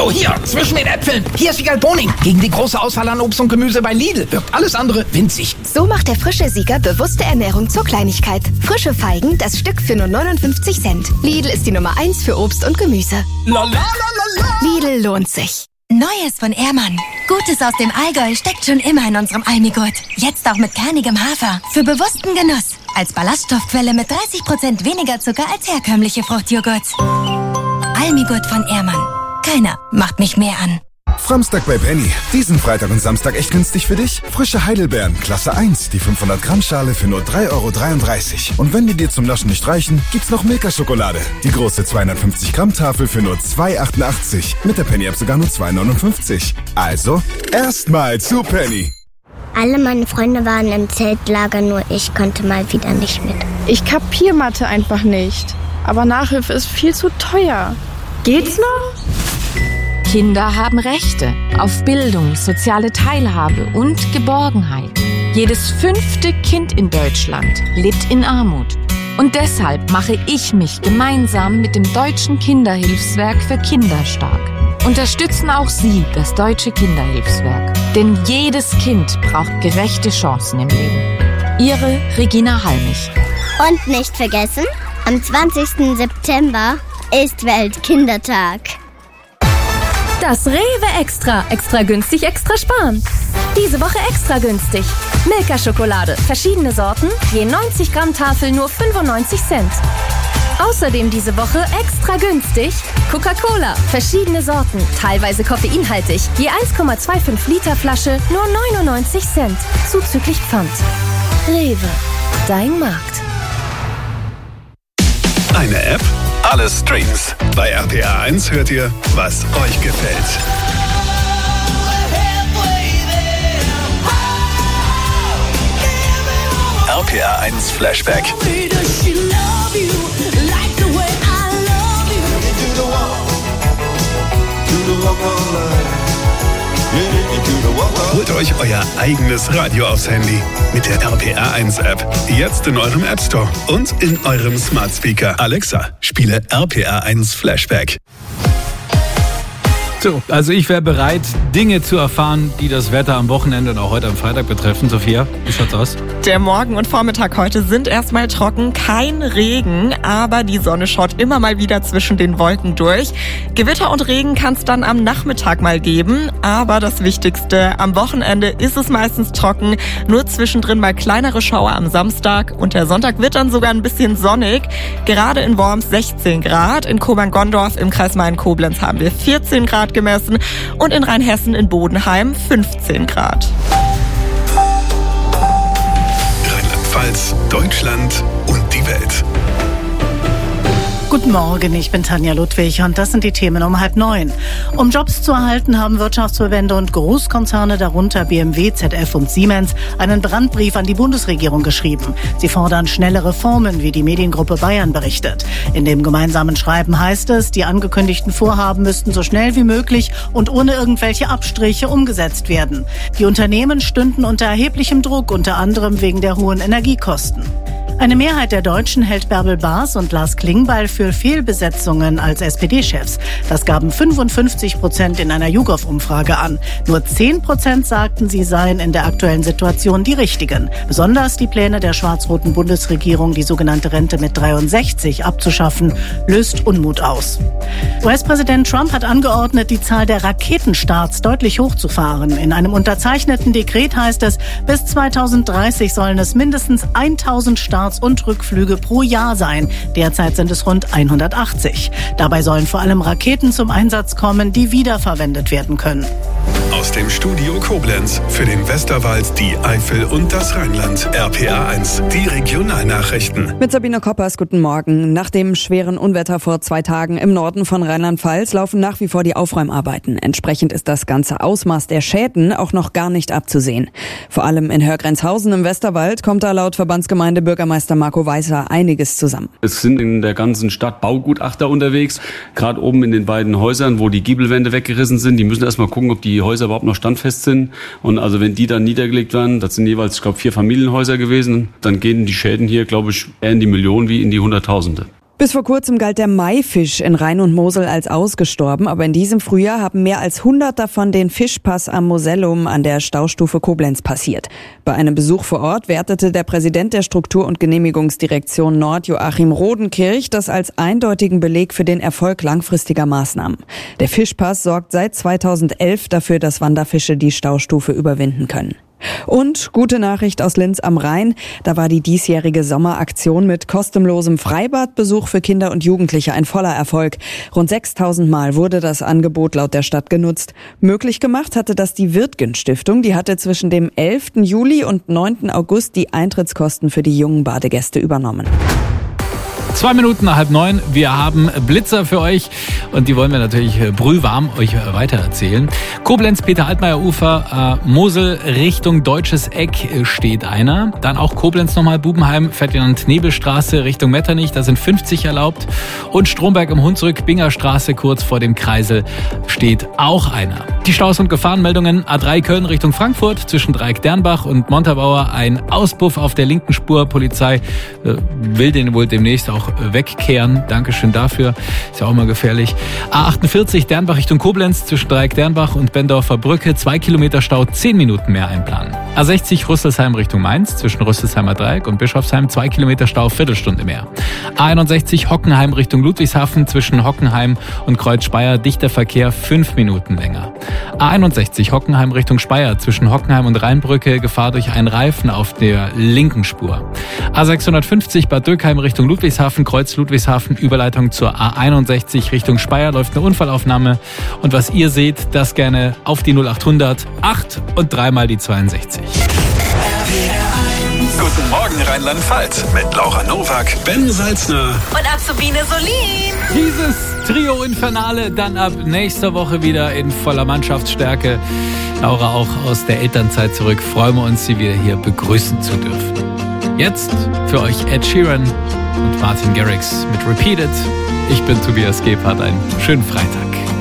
So, hier, zwischen den Äpfeln. Hier ist Wiegald Boning. Gegen die große Auswahl an Obst und Gemüse bei Lidl wirkt alles andere winzig. So macht der frische Sieger bewusste Ernährung zur Kleinigkeit. Frische Feigen, das Stück für nur 59 Cent. Lidl ist die Nummer 1 für Obst und Gemüse. Lidl lohnt sich. Neues von Ehrmann. Gutes aus dem Allgäu steckt schon immer in unserem Almigurt. Jetzt auch mit kernigem Hafer. Für bewussten Genuss. Als Ballaststoffquelle mit 30% weniger Zucker als herkömmliche Fruchtjoghurts. Almigurt von Ehrmann. Keiner macht mich mehr an. Framstag bei Penny. Diesen Freitag und Samstag echt günstig für dich? Frische Heidelbeeren, Klasse 1, die 500 Gramm Schale für nur 3,33 €. Und wenn die dir zum Naschen nicht reichen, gibt's noch Milka-Schokolade. Die große 250 Gramm Tafel für nur 2,88. Mit der Penny-App sogar nur 2,59. Also, erstmal zu Penny. Alle meine Freunde waren im Zeltlager, nur ich konnte mal wieder nicht mit. Ich kapier Mathe einfach nicht. Aber Nachhilfe ist viel zu teuer. Geht's noch? Kinder haben Rechte auf Bildung, soziale Teilhabe und Geborgenheit. Jedes 5. Kind in Deutschland lebt in Armut. Und deshalb mache ich mich gemeinsam mit dem Deutschen Kinderhilfswerk für Kinder stark. Unterstützen auch Sie das Deutsche Kinderhilfswerk. Denn jedes Kind braucht gerechte Chancen im Leben. Ihre Regina Halmich. Und nicht vergessen, am 20. September ist Weltkindertag. Das Rewe Extra. Extra günstig, extra sparen. Diese Woche extra günstig. Milka-Schokolade. Verschiedene Sorten. Je 90 Gramm Tafel nur 95 Cent. Außerdem diese Woche extra günstig. Coca-Cola. Verschiedene Sorten. Teilweise koffeinhaltig. Je 1,25 Liter Flasche nur 99 Cent. Zuzüglich Pfand. Rewe. Dein Markt. Eine App? Alle Streams. Bei RPA 1 hört ihr, was euch gefällt. RPA 1 Flashback. Holt euch euer eigenes Radio aufs Handy mit der RPA 1 App. Jetzt in eurem App Store und in eurem Smart Speaker. Alexa, spiele RPA 1 Flashback. So, also ich wäre bereit, Dinge zu erfahren, die das Wetter am Wochenende und auch heute am Freitag betreffen. Sophia, wie schaut's aus? Der Morgen und Vormittag heute sind erstmal trocken, kein Regen, aber die Sonne schaut immer mal wieder zwischen den Wolken durch. Gewitter und Regen kann es dann am Nachmittag mal geben, aber das Wichtigste, am Wochenende ist es meistens trocken, nur zwischendrin mal kleinere Schauer am Samstag und der Sonntag wird dann sogar ein bisschen sonnig. Gerade in Worms 16 Grad, in Kobern-Gondorf im Kreis Main-Koblenz haben wir 14 Grad gemessen und in Rheinhessen in Bodenheim 15 Grad. Rheinland-Pfalz, Deutschland und die Welt. Guten Morgen, ich bin Tanja Ludwig und das sind die Themen um 8:30. Um Jobs zu erhalten, haben Wirtschaftsverbände und Großkonzerne, darunter BMW, ZF und Siemens, einen Brandbrief an die Bundesregierung geschrieben. Sie fordern schnelle Reformen, wie die Mediengruppe Bayern berichtet. In dem gemeinsamen Schreiben heißt es, die angekündigten Vorhaben müssten so schnell wie möglich und ohne irgendwelche Abstriche umgesetzt werden. Die Unternehmen stünden unter erheblichem Druck, unter anderem wegen der hohen Energiekosten. Eine Mehrheit der Deutschen hält Bärbel Baas und Lars Klingbeil für Fehlbesetzungen als SPD-Chefs. Das gaben 55% in einer YouGov-Umfrage an. Nur 10% sagten, sie seien in der aktuellen Situation die richtigen. Besonders die Pläne der schwarz-roten Bundesregierung, die sogenannte Rente mit 63 abzuschaffen, löst Unmut aus. US-Präsident Trump hat angeordnet, die Zahl der Raketenstarts deutlich hochzufahren. In einem unterzeichneten Dekret heißt es, bis 2030 sollen es mindestens 1000 Starts und Rückflüge pro Jahr sein. Derzeit sind es rund 180. Dabei sollen vor allem Raketen zum Einsatz kommen, die wiederverwendet werden können. Aus dem Studio Koblenz für den Westerwald, die Eifel und das Rheinland. RPA 1, die Regionalnachrichten. Mit Sabine Koppers, guten Morgen. Nach dem schweren Unwetter vor 2 Tagen im Norden von Rheinland-Pfalz laufen nach wie vor die Aufräumarbeiten. Entsprechend ist das ganze Ausmaß der Schäden auch noch gar nicht abzusehen. Vor allem in Hörgrenzhausen im Westerwald kommt da laut Verbandsgemeinde Bürgermeister Marco Weißer einiges zusammen. Es sind in der ganzen Stadt Baugutachter unterwegs, gerade oben in den beiden Häusern, wo die Giebelwände weggerissen sind. Die müssen erstmal gucken, ob die Häuser überhaupt noch standfest sind. Und also wenn die dann niedergelegt werden, das sind jeweils, ich glaube, 4 Familienhäuser gewesen, dann gehen die Schäden hier, glaube ich, eher in die Millionen wie in die Hunderttausende. Bis vor kurzem galt der Maifisch in Rhein und Mosel als ausgestorben, aber in diesem Frühjahr haben mehr als 100 davon den Fischpass am Mosellum an der Staustufe Koblenz passiert. Bei einem Besuch vor Ort wertete der Präsident der Struktur- und Genehmigungsdirektion Nord, Joachim Rodenkirch, das als eindeutigen Beleg für den Erfolg langfristiger Maßnahmen. Der Fischpass sorgt seit 2011 dafür, dass Wanderfische die Staustufe überwinden können. Und gute Nachricht aus Linz am Rhein, da war die diesjährige Sommeraktion mit kostenlosem Freibadbesuch für Kinder und Jugendliche ein voller Erfolg. Rund 6.000 Mal wurde das Angebot laut der Stadt genutzt. Möglich gemacht hatte das die Wirtgen-Stiftung, die hatte zwischen dem 11. Juli und 9. August die Eintrittskosten für die jungen Badegäste übernommen. 2 Minuten nach 8:30. Wir haben Blitzer für euch und die wollen wir natürlich brühwarm euch weitererzählen. Koblenz, Peter-Altmaier-Ufer, Mosel Richtung Deutsches Eck steht einer. Dann auch Koblenz nochmal, Bubenheim, Ferdinand-Nebel-Straße Richtung Metternich, da sind 50 erlaubt. Und Stromberg im Hunsrück, Bingerstraße kurz vor dem Kreisel steht auch einer. Die Staus und Gefahrenmeldungen: A3 Köln Richtung Frankfurt zwischen Dreieck-Dernbach und Montabaur ein Auspuff auf der linken Spur. Polizei will den wohl demnächst auch wegkehren. Dankeschön dafür. Ist ja auch mal gefährlich. A48 Dernbach Richtung Koblenz zwischen Dreieck-Dernbach und Bendorfer Brücke 2 Kilometer Stau, 10 Minuten mehr einplanen. A60 Rüsselsheim Richtung Mainz zwischen Rüsselsheimer Dreieck und Bischofsheim 2 Kilometer Stau, Viertelstunde mehr. A61 Hockenheim Richtung Ludwigshafen zwischen Hockenheim und Kreuz Speyer dichter Verkehr, 5 Minuten länger. A61 Hockenheim Richtung Speyer zwischen Hockenheim und Rheinbrücke Gefahr durch einen Reifen auf der linken Spur. A650 Bad Dürkheim Richtung Ludwigshafen, Kreuz Ludwigshafen, Überleitung zur A61 Richtung Speyer läuft eine Unfallaufnahme. Und was ihr seht, das gerne auf die 0800 8 und 3 mal die 62. Guten Morgen Rheinland-Pfalz mit Laura Nowak, Ben Salzner und Azubine Solin. Dieses Trio Infernale dann ab nächster Woche wieder in voller Mannschaftsstärke. Laura auch aus der Elternzeit zurück. Freuen wir uns, sie wieder hier begrüßen zu dürfen. Jetzt für euch Ed Sheeran und Martin Garrix mit Repeated. Ich bin Tobias Gebhardt. Einen schönen Freitag.